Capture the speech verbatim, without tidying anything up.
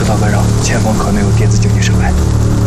到干扰，前方可能有电子警戒设备。